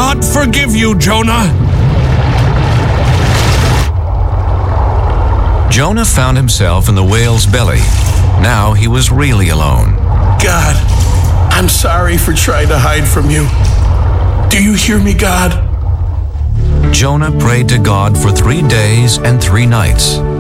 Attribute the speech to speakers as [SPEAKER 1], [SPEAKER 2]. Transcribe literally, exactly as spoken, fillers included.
[SPEAKER 1] not forgive you, Jonah.
[SPEAKER 2] Jonah found himself in the whale's belly. Now he was really alone.
[SPEAKER 3] God, I'm sorry for trying to hide from you. Do you hear me, God?
[SPEAKER 2] Jonah prayed to God for three days and three nights.